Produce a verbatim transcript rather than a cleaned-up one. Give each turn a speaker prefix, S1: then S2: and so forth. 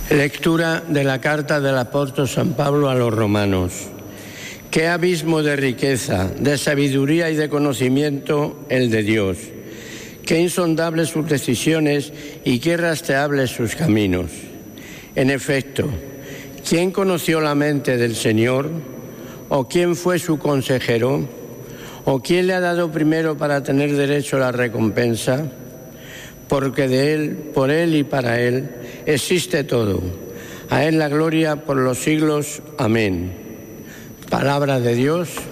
S1: Lectura de la carta del apóstol San Pablo a los romanos. Qué abismo de riqueza, de sabiduría y de conocimiento el de Dios. Qué insondables sus decisiones y qué rastreables sus caminos. En efecto, ¿quién conoció la mente del Señor? ¿O quién fue su consejero? ¿O quién le ha dado primero para tener derecho a la recompensa? Porque de Él, por Él y para Él existe todo. A Él la gloria por los siglos. Amén. Palabra de Dios.